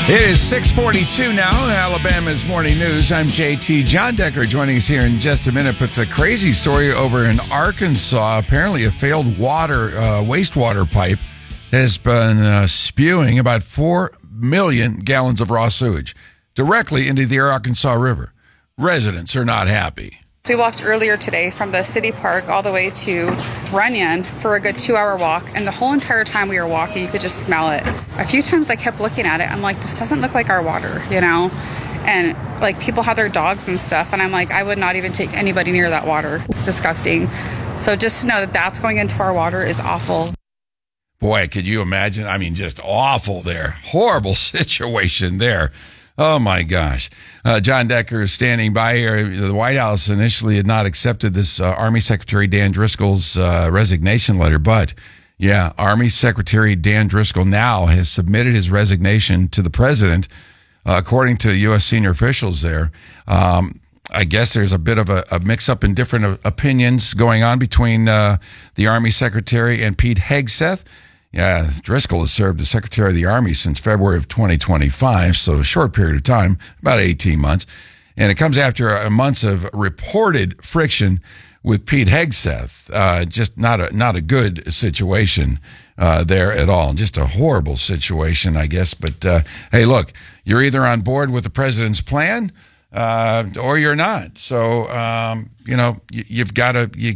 It is 6:42 now, Alabama's Morning News. I'm JT. John Decker joining us here in just a minute. But a crazy story over in Arkansas. Apparently a failed wastewater pipe has been spewing about 4 million gallons of raw sewage directly into the Arkansas River. Residents are not happy. So we walked earlier today from the city park all the way to Runyon for a good 2-hour walk, and the whole entire time we were walking, you could just smell it. A few times I kept looking at it. I'm like, this doesn't look like our water, you know? And like people have their dogs and stuff, and I'm like, I would not even take anybody near that water. It's disgusting. So just to know that that's going into our water is awful. Boy, could you imagine? I mean, just awful there. Horrible situation there. Oh, my gosh. John Decker is standing by here. The White House initially had not accepted this Army Secretary Dan Driscoll's resignation letter. But, yeah, Army Secretary Dan Driscoll now has submitted his resignation to the president, according to U.S. senior officials there. I guess there's a bit of a mix-up in different opinions going on between the Army Secretary and Pete Hegseth. Yeah, Driscoll has served as Secretary of the Army since February of 2025, so a short period of time, about 18 months. And it comes after months of reported friction with Pete Hegseth. Just not a good situation there at all. Just a horrible situation, I guess. But hey, look, you're either on board with the president's plan or you're not. So you got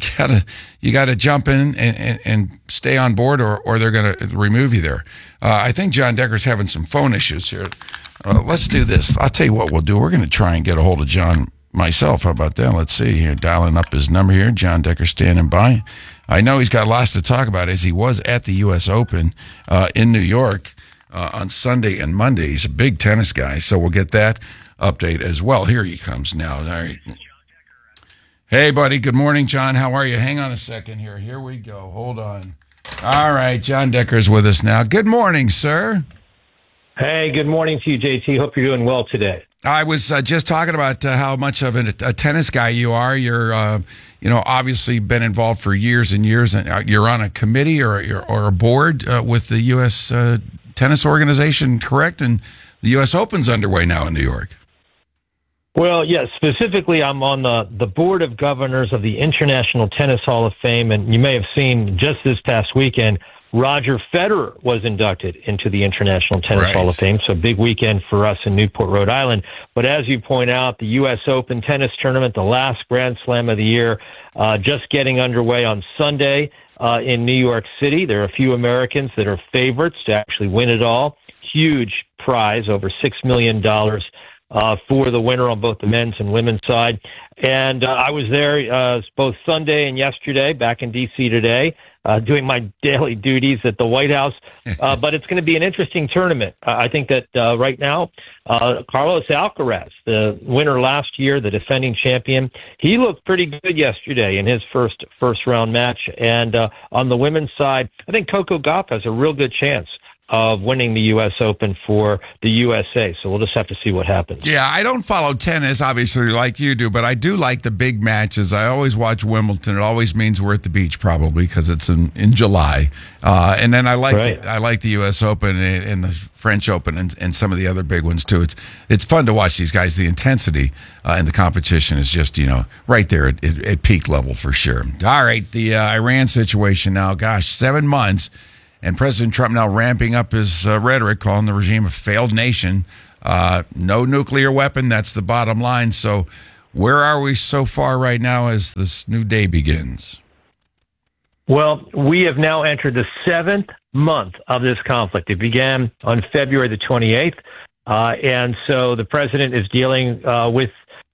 to jump in and stay on board, or they're going to remove you there. I think John Decker's having some phone issues here. Let's do this. I'll tell you what we'll do. We're going to try and get a hold of John myself. How about that? Let's see here. Dialing up his number here. John Decker standing by. I know he's got lots to talk about as he was at the U.S. Open in New York on Sunday and Monday. He's a big tennis guy, so we'll get that update as well. Here he comes now. All right. Hey, buddy. Good morning, John. How are you? Hang on a second here. Here we go. Hold on. All right. John Decker's with us now. Good morning, sir. Hey, good morning to you, JT. Hope you're doing well today. I was just talking about how much of a tennis guy you are. You're, obviously been involved for years and years, and you're on a committee or a board with the U.S. Tennis Organization, correct? And the U.S. Open's underway now in New York. Well, yes, specifically, I'm on the board of governors of the International Tennis Hall of Fame, and you may have seen just this past weekend, Roger Federer was inducted into the International Tennis Hall of Fame, so big weekend for us in Newport, Rhode Island. But as you point out, the U.S. Open tennis tournament, the last Grand Slam of the year, just getting underway on Sunday in New York City. There are a few Americans that are favorites to actually win it all. Huge prize, over $6 million for the winner on both the men's and women's side. And I was there both Sunday and yesterday, back in D.C. today, doing my daily duties at the White House. But it's going to be an interesting tournament. I think that right now, Carlos Alcaraz, the winner last year, the defending champion, he looked pretty good yesterday in his first round match. And on the women's side, I think Coco Gauff has a real good chance of winning the U.S. Open for the USA. So we'll just have to see what happens. Yeah, I don't follow tennis, obviously, like you do, but I do like the big matches. I always watch Wimbledon. It always means we're at the beach, probably, because it's in July. And then I like the U.S. Open and the French Open and some of the other big ones, too. It's fun to watch these guys. The intensity in the competition is just, right there at peak level for sure. All right, the Iran situation now, 7 months. And President Trump now ramping up his rhetoric, calling the regime a failed nation. No nuclear weapon, that's the bottom line. So where are we so far right now as this new day begins? Well, we have now entered the 7th month of this conflict. It began on February the 28th. And so the president is dealing with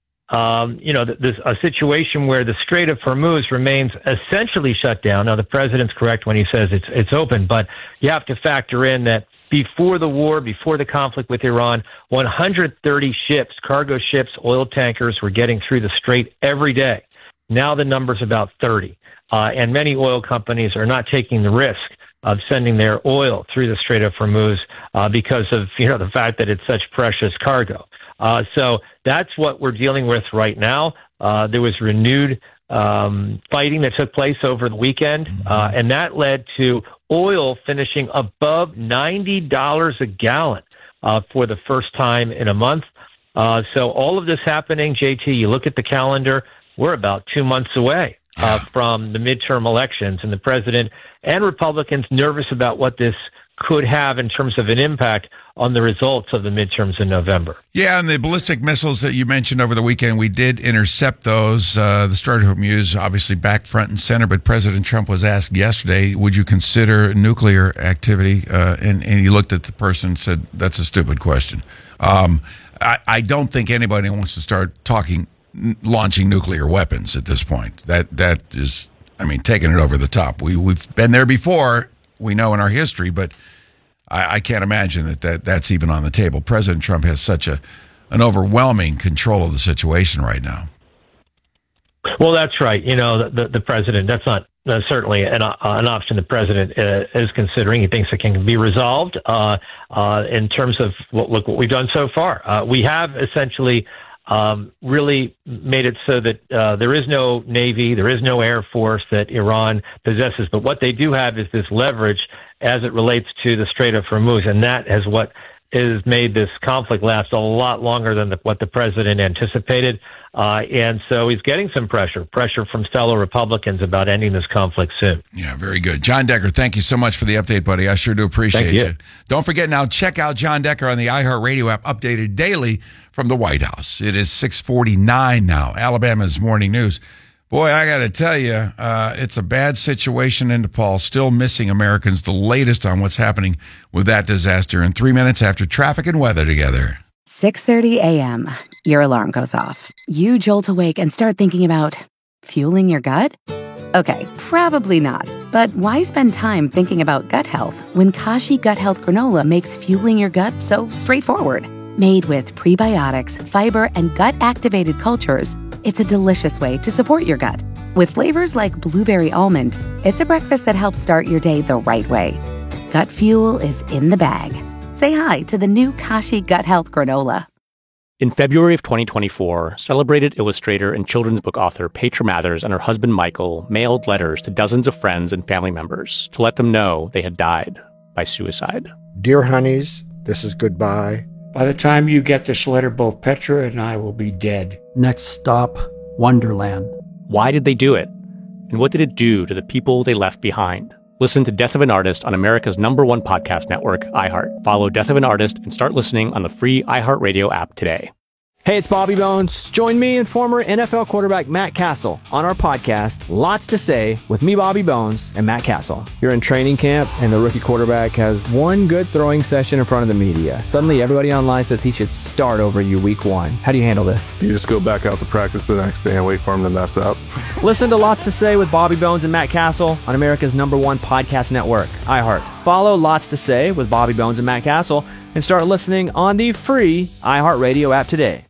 a situation where the Strait of Hormuz remains essentially shut down. Now, the president's correct when he says it's open, but you have to factor in that before the war, before the conflict with Iran, 130 ships, cargo ships, oil tankers were getting through the strait every day. Now the number's about 30. And many oil companies are not taking the risk of sending their oil through the Strait of Hormuz because of the fact that it's such precious cargo. So that's what we're dealing with right now. There was renewed fighting that took place over the weekend, and that led to oil finishing above $90 a gallon. for the first time in a month. So all of this happening, JT, you look at the calendar, we're about 2 months away from the midterm elections, and the president and Republicans nervous about what this could have in terms of an impact on the results of the midterms in November. Yeah, and the ballistic missiles that you mentioned over the weekend, we did intercept those. The Stratford Muse obviously back front and center, but President Trump was asked yesterday, would you consider nuclear activity? And he looked at the person and said, that's a stupid question. I don't think anybody wants to start launching nuclear weapons at this point. That is, taking it over the top. We've been there before, we know in our history, but I can't imagine that's even on the table. President Trump has such an overwhelming control of the situation right now. Well, that's right. The president, that's not certainly an option the president is considering. He thinks it can be resolved in terms of what we've done so far. We have essentially really made it so that there is no Navy, there is no Air Force that Iran possesses. But what they do have is this leverage as it relates to the Strait of Hormuz. And that is what has made this conflict last a lot longer than what the president anticipated. And so he's getting some pressure from fellow Republicans about ending this conflict soon. Yeah, very good. John Decker, thank you so much for the update, buddy. I sure do appreciate you. Don't forget now, check out John Decker on the iHeartRadio app, updated daily from the White House. It is 6:49 now, Alabama's Morning News. Boy, I got to tell you, it's a bad situation in Nepal, still missing Americans. The latest on what's happening with that disaster in 3 minutes after traffic and weather together. 6:30 a.m. Your alarm goes off. You jolt awake and start thinking about fueling your gut? Okay, probably not. But why spend time thinking about gut health when Kashi Gut Health Granola makes fueling your gut so straightforward? Made with prebiotics, fiber, and gut-activated cultures, it's a delicious way to support your gut. With flavors like blueberry almond, it's a breakfast that helps start your day the right way. Gut fuel is in the bag. Say hi to the new Kashi Gut Health Granola. In February of 2024, celebrated illustrator and children's book author Petra Mathers and her husband Michael mailed letters to dozens of friends and family members to let them know they had died by suicide. Dear honeys, this is goodbye. By the time you get this letter, both Petra and I will be dead. Next stop, Wonderland. Why did they do it? And what did it do to the people they left behind? Listen to Death of an Artist on America's #1 podcast network, iHeart. Follow Death of an Artist and start listening on the free iHeartRadio app today. Hey, it's Bobby Bones. Join me and former NFL quarterback Matt Castle on our podcast, Lots to Say, with me, Bobby Bones, and Matt Castle. You're in training camp, and the rookie quarterback has one good throwing session in front of the media. Suddenly, everybody online says he should start over you week one. How do you handle this? You just go back out to practice the next day and wait for him to mess up. Listen to Lots to Say with Bobby Bones and Matt Castle on America's #1 podcast network, iHeart. Follow Lots to Say with Bobby Bones and Matt Castle and start listening on the free iHeartRadio app today.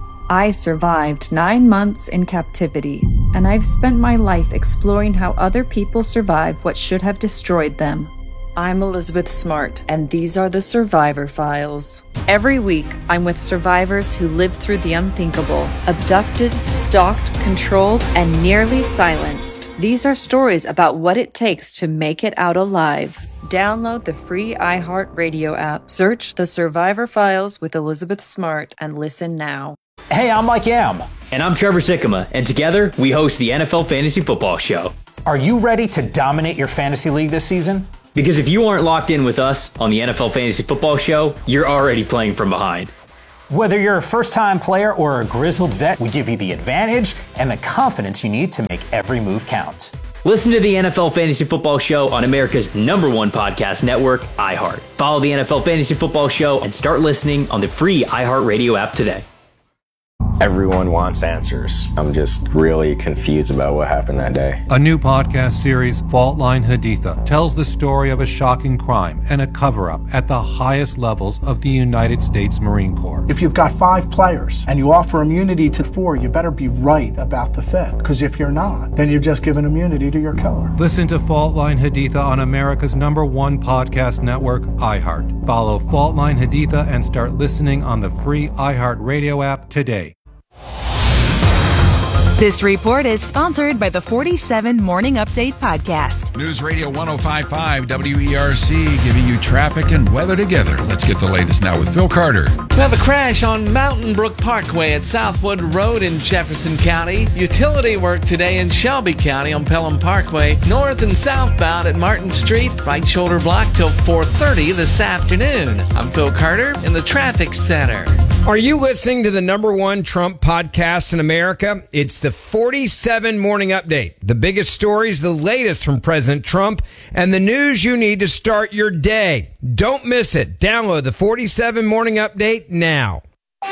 I survived 9 months in captivity, and I've spent my life exploring how other people survived what should have destroyed them. I'm Elizabeth Smart, and these are the Survivor Files. Every week, I'm with survivors who lived through the unthinkable, abducted, stalked, controlled, and nearly silenced. These are stories about what it takes to make it out alive. Download the free iHeartRadio app, search The Survivor Files with Elizabeth Smart, and listen now. Hey, I'm Mike Yam. And I'm Trevor Sikkema, and together we host the NFL Fantasy Football Show. Are you ready to dominate your fantasy league this season? Because if you aren't locked in with us on the NFL Fantasy Football Show, you're already playing from behind. Whether you're a first-time player or a grizzled vet, we give you the advantage and the confidence you need to make every move count. Listen to the NFL Fantasy Football Show on America's #1 podcast network, iHeart. Follow the NFL Fantasy Football Show and start listening on the free iHeartRadio app today. Everyone wants answers. I'm just really confused about what happened that day. A new podcast series, Fault Line Haditha, tells the story of a shocking crime and a cover-up at the highest levels of the United States Marine Corps. If you've got 5 players and you offer immunity to 4, you better be right about the 5th. Because if you're not, then you've just given immunity to your killer. Listen to Fault Line Haditha on America's #1 podcast network, iHeart. Follow Fault Line Haditha and start listening on the free iHeartRadio app today. This report is sponsored by the 47 Morning Update podcast. News Radio 105.5 WERC giving you traffic and weather together. Let's get the latest now with Phil Carter. We have a crash on Mountain Brook Parkway at Southwood Road in Jefferson County. Utility work today in Shelby County on Pelham Parkway. North and southbound at Martin Street. Right shoulder block till 4:30 this afternoon. I'm Phil Carter in the Traffic Center. Are you listening to the #1 Trump podcast in America? It's the 47 Morning Update. The biggest stories, the latest from President Trump, and the news you need to start your day. Don't miss it. Download the 47 Morning Update now.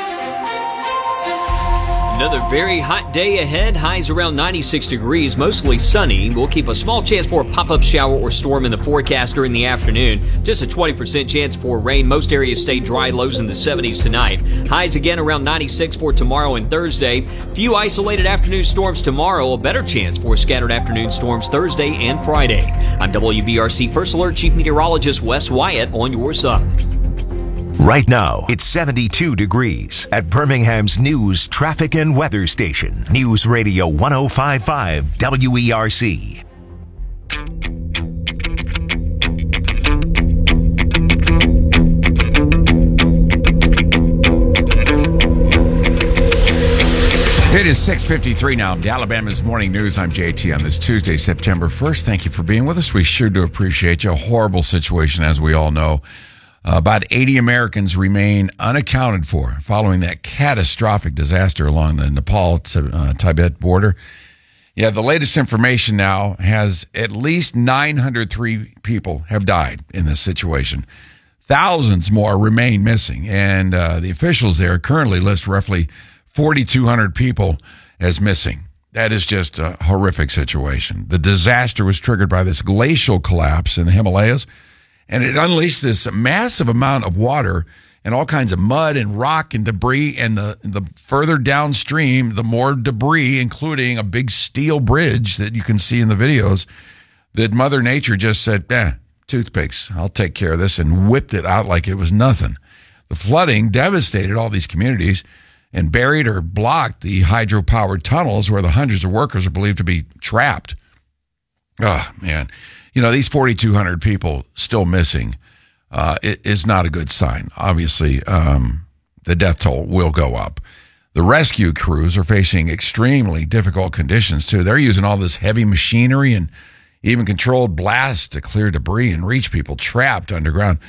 Another very hot day ahead. Highs around 96 degrees, mostly sunny. We'll keep a small chance for a pop-up shower or storm in the forecast during the afternoon. Just a 20% chance for rain. Most areas stay dry, lows in the 70s tonight. Highs again around 96 for tomorrow and Thursday. Few isolated afternoon storms tomorrow. A better chance for scattered afternoon storms Thursday and Friday. I'm WBRC First Alert Chief Meteorologist Wes Wyatt on your side. Right now, it's 72 degrees at Birmingham's news, traffic, and weather station. News Radio 105.5 WERC. It is 6:53 now. The Alabama's Morning News. I'm JT on this Tuesday, September 1st. Thank you for being with us. We sure do appreciate you. A horrible situation, as we all know. About 80 Americans remain unaccounted for following that catastrophic disaster along the Nepal-Tibet border. Yeah, the latest information now has at least 903 people have died in this situation. Thousands more remain missing, and the officials there currently list roughly 4,200 people as missing. That is just a horrific situation. The disaster was triggered by this glacial collapse in the Himalayas, and it unleashed this massive amount of water and all kinds of mud and rock and debris. And the further downstream, the more debris, including a big steel bridge that you can see in the videos, that Mother Nature just said, toothpicks, I'll take care of this, and whipped it out like it was nothing. The flooding devastated all these communities and buried or blocked the hydro-powered tunnels where the hundreds of workers are believed to be trapped. Oh, man. You know, these 4,200 people still missing is not a good sign. Obviously, the death toll will go up. The rescue crews are facing extremely difficult conditions, too. They're using all this heavy machinery and even controlled blasts to clear debris and reach people trapped underground.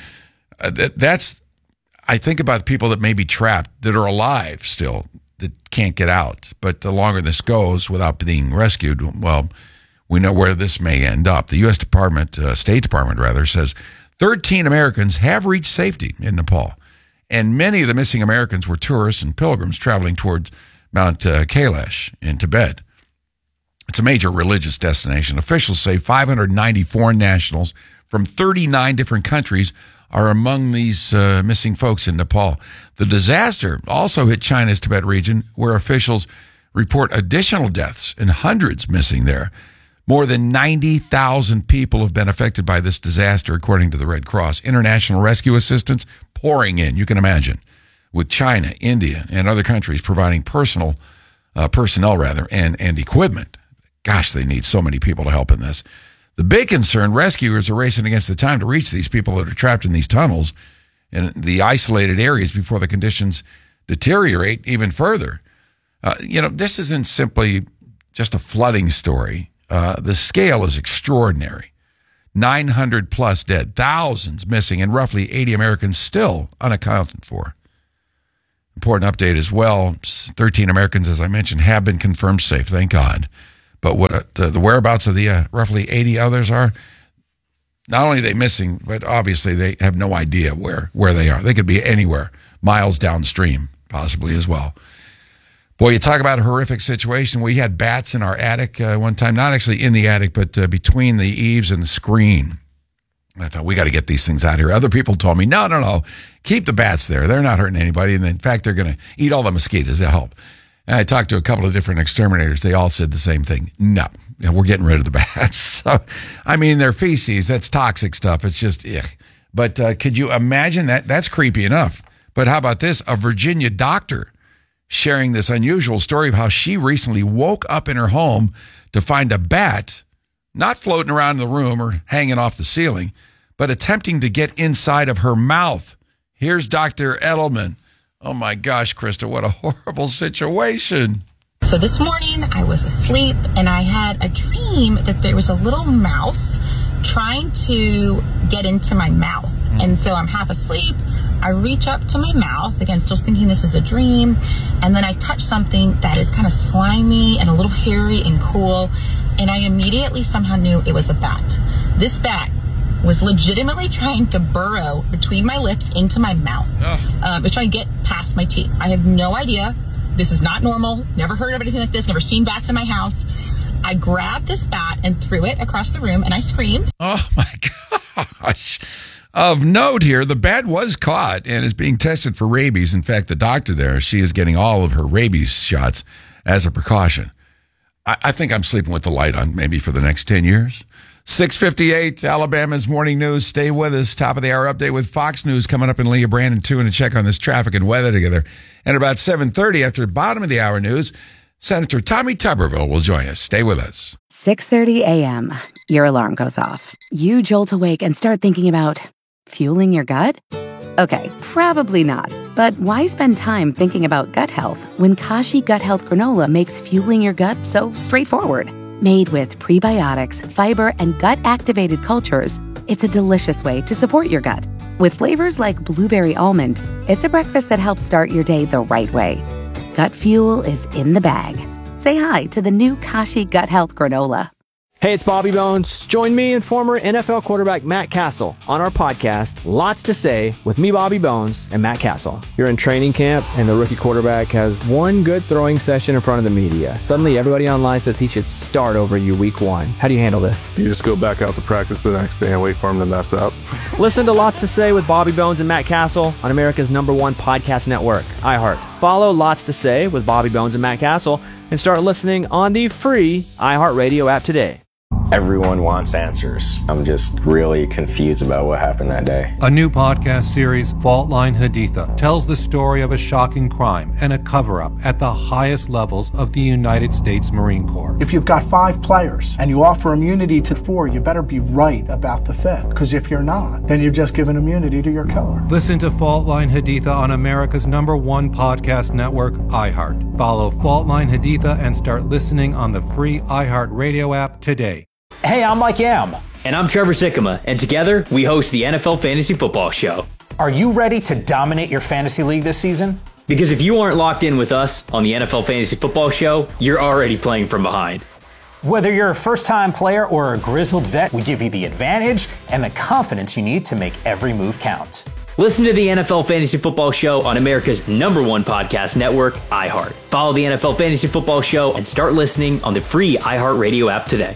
I think about the people that may be trapped that are alive still, that can't get out. But the longer this goes without being rescued, well, we know where this may end up. The U.S. State Department, says 13 Americans have reached safety in Nepal, and many of the missing Americans were tourists and pilgrims traveling towards Mount Kailash in Tibet. It's a major religious destination. Officials say 590 foreign nationals from 39 different countries are among these missing folks in Nepal. The disaster also hit China's Tibet region, where officials report additional deaths and hundreds missing there. More than 90,000 people have been affected by this disaster, according to the Red Cross. International rescue assistance pouring in, you can imagine, with China, India, and other countries providing personnel and equipment. Gosh, they need so many people to help in this. The big concern, rescuers are racing against the time to reach these people that are trapped in these tunnels and the isolated areas before the conditions deteriorate even further. This isn't simply just a flooding story. The scale is extraordinary. 900 plus dead, thousands missing, and roughly 80 Americans still unaccounted for. Important update as well. 13 Americans, as I mentioned, have been confirmed safe, thank God. But what the whereabouts of the roughly 80 others are, not only are they missing, but obviously they have no idea where they are. They could be anywhere, miles downstream, possibly as well. Boy, you talk about a horrific situation. We had bats in our attic one time, not actually in the attic, but between the eaves and the screen. I thought, we got to get these things out of here. Other people told me, no, keep the bats there. They're not hurting anybody. And in fact, they're going to eat all the mosquitoes. They'll help. And I talked to a couple of different exterminators. They all said the same thing. No, we're getting rid of the bats. So, I mean, they're feces. That's toxic stuff. It's just, But could you imagine that? That's creepy enough. But how about this? A Virginia doctor sharing this unusual story of how she recently woke up in her home to find a bat not floating around the room or hanging off the ceiling, but attempting to get inside of her mouth. Here's Dr. Edelman. Oh my gosh, Krista, what a horrible situation. So this morning I was asleep and I had a dream that there was a little mouse trying to get into my mouth. And so I'm half asleep. I reach up to my mouth, again, still thinking this is a dream. And then I touch something that is kind of slimy and a little hairy and cool. And I immediately somehow knew it was a bat. This bat was legitimately trying to burrow between my lips into my mouth. It was trying to get past my teeth. I have no idea. This is not normal. Never heard of anything like this. Never seen bats in my house. I grabbed this bat and threw it across the room and I screamed. Oh my gosh. Of note here, the bat was caught and is being tested for rabies. In fact, the doctor there, she is getting all of her rabies shots as a precaution. I think I'm sleeping with the light on maybe for the next 10 years. 6:58, Alabama's Morning News. Stay with us. Top of the hour update with Fox News coming up in Leah Brandon, too, and a check on this traffic and weather together. And about 7:30, after the bottom of the hour news, Senator Tommy Tuberville will join us. Stay with us. 6:30 a.m. Your alarm goes off. You jolt awake and start thinking about fueling your gut? Okay, probably not. But why spend time thinking about gut health when Kashi Gut Health Granola makes fueling your gut so straightforward? Made with prebiotics, fiber, and gut-activated cultures, it's a delicious way to support your gut. With flavors like blueberry almond, it's a breakfast that helps start your day the right way. Gut fuel is in the bag. Say hi to the new Kashi Gut Health Granola. Hey, it's Bobby Bones. Join me and former NFL quarterback Matt Castle on our podcast, Lots to Say, with me, Bobby Bones, and Matt Castle. You're in training camp, and the rookie quarterback has one good throwing session in front of the media. Suddenly, everybody online says he should start over you week one. How do you handle this? You just go back out to practice the next day and wait for him to mess up. Listen to Lots to Say with Bobby Bones and Matt Castle on America's #1 podcast network, iHeart. Follow Lots to Say with Bobby Bones and Matt Castle and start listening on the free iHeartRadio app today. Everyone wants answers. I'm just really confused about what happened that day. A new podcast series, Fault Line Haditha, tells the story of a shocking crime and a cover-up at the highest levels of the United States Marine Corps. If you've got 5 players and you offer immunity to 4, you better be right about the 5th. Because if you're not, then you've just given immunity to your killer. Listen to Fault Line Haditha on America's #1 podcast network, iHeart. Follow Fault Line Haditha and start listening on the free iHeartRadio app today. Hey, I'm Mike Yam. And I'm Trevor Sikkema, and together we host the NFL Fantasy Football Show. Are you ready to dominate your fantasy league this season? Because if you aren't locked in with us on the NFL Fantasy Football Show, you're already playing from behind. Whether you're a first-time player or a grizzled vet, we give you the advantage and the confidence you need to make every move count. Listen to the NFL Fantasy Football Show on America's #1 podcast network, iHeart. Follow the NFL Fantasy Football Show and start listening on the free iHeartRadio app today.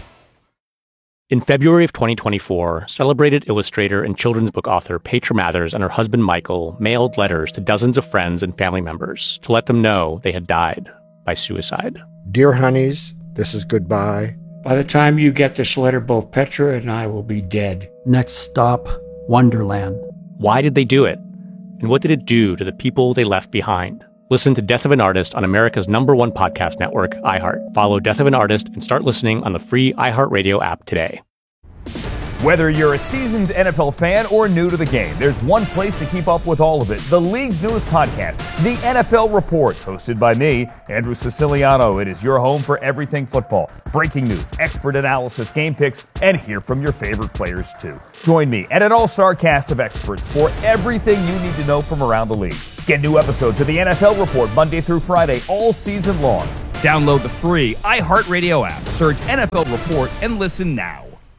In February of 2024, celebrated illustrator and children's book author Petra Mathers and her husband Michael mailed letters to dozens of friends and family members to let them know they had died by suicide. Dear honeys, this is goodbye. By the time you get this letter, both Petra and I will be dead. Next stop, Wonderland. Why did they do it? And what did it do to the people they left behind? Listen to Death of an Artist on America's #1 podcast network, iHeart. Follow Death of an Artist and start listening on the free iHeartRadio app today. Whether you're a seasoned NFL fan or new to the game, there's one place to keep up with all of it. The league's newest podcast, The NFL Report, hosted by me, Andrew Siciliano. It is your home for everything football. Breaking news, expert analysis, game picks, and hear from your favorite players too. Join me and an all-star cast of experts for everything you need to know from around the league. Get new episodes of The NFL Report Monday through Friday all season long. Download the free iHeartRadio app. Search NFL Report and listen now.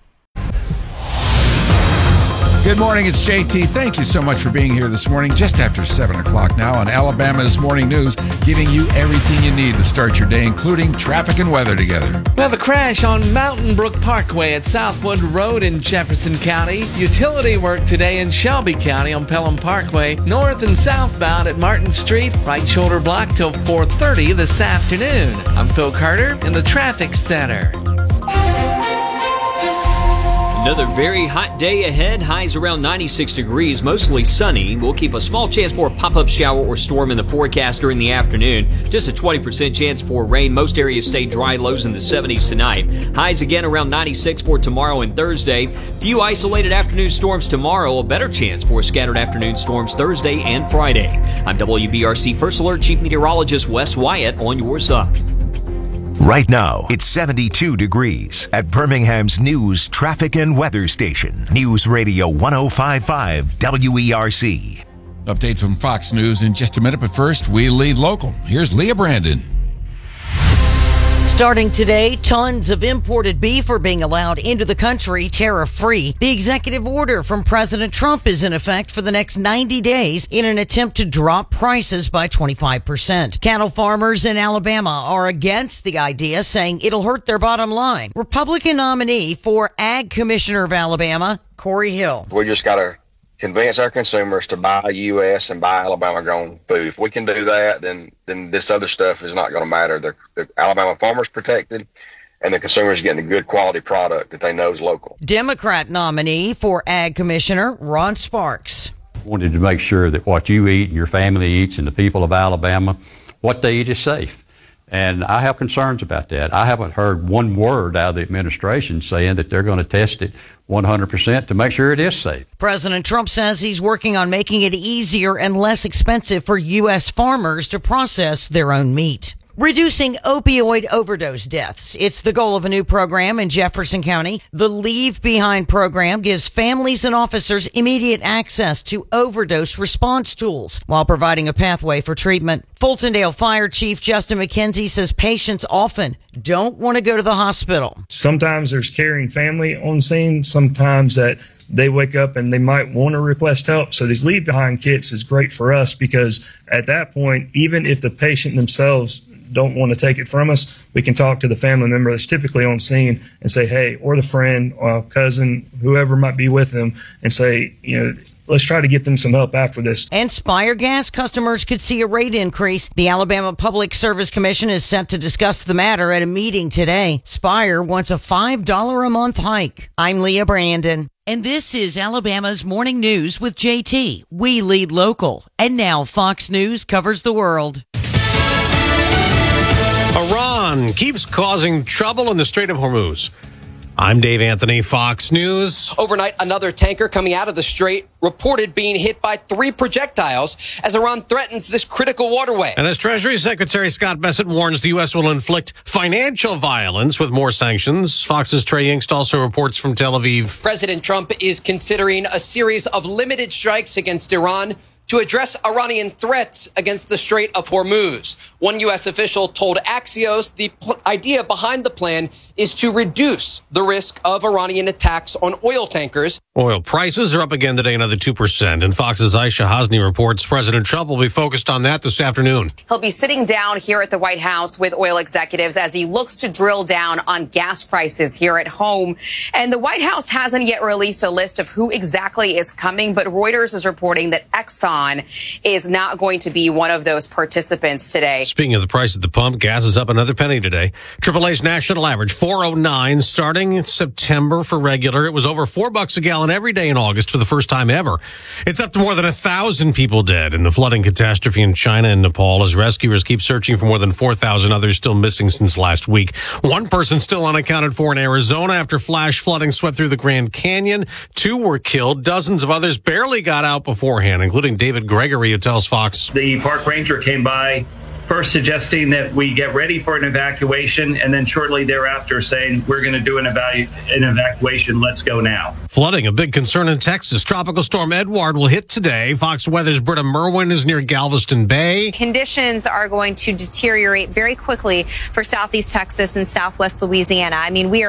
Good morning, it's JT. Thank you so much for being here this morning, just after 7 o'clock now on Alabama's Morning News, giving you everything you need to start your day, including traffic and weather together. We have a crash on Mountain Brook Parkway at Southwood Road in Jefferson County. Utility work today in Shelby County on Pelham Parkway, north and southbound at Martin Street, right shoulder block till 4:30 this afternoon. I'm Phil Carter in the Traffic Center. Another very hot day ahead. Highs around 96 degrees, mostly sunny. We'll keep a small chance for a pop-up shower or storm in the forecast during the afternoon. Just a 20% chance for rain. Most areas stay dry, lows in the 70s tonight. Highs again around 96 for tomorrow and Thursday. Few isolated afternoon storms tomorrow. A better chance for scattered afternoon storms Thursday and Friday. I'm WBRC First Alert Chief Meteorologist Wes Wyatt on your side. Right now, it's 72 degrees at Birmingham's news, traffic, and weather station. News Radio 105.5 WERC. Update from Fox News in just a minute, but first, we lead local. Here's Leah Brandon. Starting today, tons of imported beef are being allowed into the country tariff-free. The executive order from President Trump is in effect for the next 90 days in an attempt to drop prices by 25%. Cattle farmers in Alabama are against the idea, saying it'll hurt their bottom line. Republican nominee for Ag Commissioner of Alabama, Corey Hill. We just got to convince our consumers to buy U.S. and buy Alabama-grown food. If we can do that, then this other stuff is not going to matter. The Alabama farmers protected, and the consumers getting a good quality product that they know is local. Democrat nominee for Ag Commissioner Ron Sparks. Wanted to make sure that what you eat and your family eats and the people of Alabama, what they eat is safe. And I have concerns about that. I haven't heard one word out of the administration saying that they're going to test it 100% to make sure it is safe. President Trump says he's working on making it easier and less expensive for U.S. farmers to process their own meat. Reducing opioid overdose deaths. It's the goal of a new program in Jefferson County. The Leave Behind program gives families and officers immediate access to overdose response tools while providing a pathway for treatment. Fultondale Fire Chief Justin McKenzie says patients often don't want to go to the hospital. Sometimes there's caring family on scene. Sometimes that they wake up and they might want to request help. So these Leave Behind kits is great for us because at that point, even if the patient themselves don't want to take it from us, we can talk to the family member that's typically on scene and say, hey, or the friend or cousin, whoever might be with them, and say, let's try to get them some help after this. And Spire Gas customers could see a rate increase. The Alabama Public Service Commission is set to discuss the matter at a meeting today. Spire wants a $5 a month hike. I'm Leah Brandon. And this is Alabama's Morning News with JT. We lead local. And now Fox News covers the world. Iran keeps causing trouble in the Strait of Hormuz. I'm Dave Anthony, Fox News. Overnight, another tanker coming out of the strait reported being hit by 3 projectiles as Iran threatens this critical waterway. And as Treasury Secretary Scott Bessent warns the U.S. will inflict financial violence with more sanctions, Fox's Trey Yingst also reports from Tel Aviv. President Trump is considering a series of limited strikes against Iran to address Iranian threats against the Strait of Hormuz. One U.S. official told Axios the idea behind the plan is to reduce the risk of Iranian attacks on oil tankers. Oil prices are up again today, another 2%. And Fox's Aisha Hasni reports President Trump will be focused on that this afternoon. He'll be sitting down here at the White House with oil executives as he looks to drill down on gas prices here at home. And the White House hasn't yet released a list of who exactly is coming, but Reuters is reporting that Exxon is not going to be one of those participants today. Speaking of the price at the pump, gas is up another penny today. AAA's national average, $4.09, starting in September for regular. It was over $4 a gallon every day in August for the first time ever. It's up to more than 1,000 people dead in the flooding catastrophe in China and Nepal as rescuers keep searching for more than 4,000 others still missing since last week. One person still unaccounted for in Arizona after flash flooding swept through the Grand Canyon. 2 were killed. Dozens of others barely got out beforehand, including David Gregory, who tells Fox. The park ranger came by first suggesting that we get ready for an evacuation, and then shortly thereafter saying, we're going to do an evacuation. Let's go now. Flooding, a big concern in Texas. Tropical storm Edward will hit today. Fox Weather's Britta Merwin is near Galveston Bay. Conditions are going to deteriorate very quickly for southeast Texas and southwest Louisiana. I mean, we are